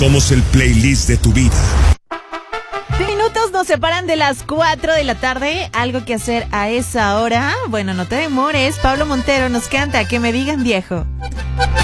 Somos el playlist de tu vida. Minutos nos separan de las 4 de la tarde. ¿Algo que hacer a esa hora? Bueno, no te demores. Pablo Montero nos canta Que me digan viejo.